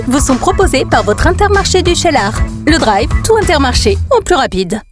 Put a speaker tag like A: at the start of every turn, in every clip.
A: vous sont proposés par votre Intermarché du Cheylard. Le Drive, tout Intermarché en plus rapide.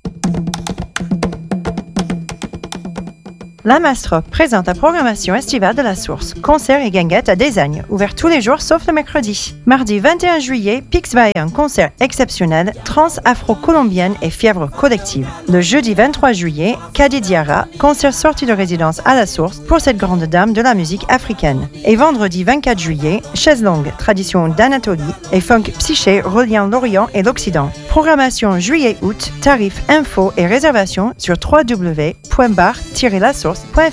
B: La Mastrop présente la programmation estivale de la Source. Concerts et guinguettes à Désagne, ouvert tous les jours sauf le mercredi. Mardi 21 juillet, Pixby un concert exceptionnel, trance afro-colombienne et fièvre collective. Le jeudi 23 juillet, Kadi Diarra, concert sortie de résidence à la Source pour cette grande dame de la musique africaine. Et vendredi 24 juillet, Chaise longue, tradition d'Anatolie et funk psyché reliant l'Orient et l'Occident. Programmation juillet-août, tarifs, infos et réservations sur www.bar-lasource.fr.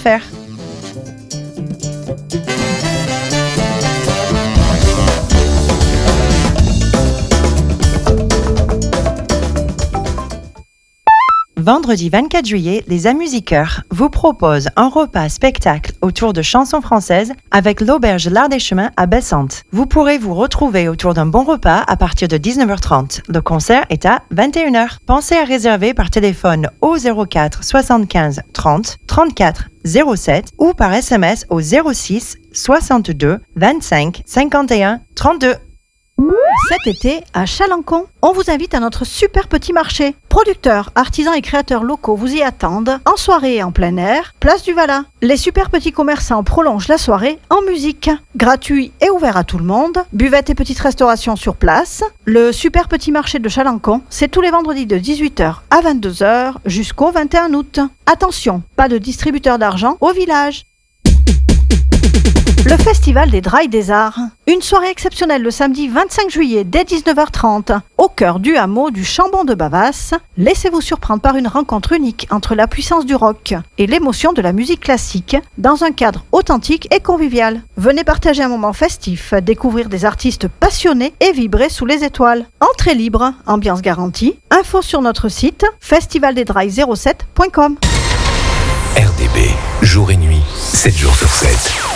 B: Vendredi 24 juillet, les Amusiqueurs vous proposent un repas-spectacle autour de chansons françaises avec l'Auberge L'Art des Chemins à Bessante. Vous pourrez vous retrouver autour d'un bon repas à partir de 19h30. Le concert est à 21h. Pensez à réserver par téléphone au 04 75 30 34 07 ou par SMS au 06 62 25 51 32.
C: Cet été, à Chalancon, on vous invite à notre super petit marché. Producteurs, artisans et créateurs locaux vous y attendent, en soirée et en plein air, place du Valin. Les super petits commerçants prolongent la soirée en musique. Gratuit et ouvert à tout le monde, buvette et petite restauration sur place. Le super petit marché de Chalancon, c'est tous les vendredis de 18h à 22h jusqu'au 21 août. Attention, pas de distributeur d'argent au village. Le Festival des Drailles des Arts. Une soirée exceptionnelle le samedi 25 juillet dès 19h30 au cœur du hameau du Chambon de Bavas. Laissez-vous surprendre par une rencontre unique entre la puissance du rock et l'émotion de la musique classique dans un cadre authentique et convivial. Venez partager un moment festif, découvrir des artistes passionnés et vibrer sous les étoiles. Entrée libre, ambiance garantie. Info sur notre site festivaldedrailles07.com.
D: RDB, jour et nuit, 7 jours sur 7.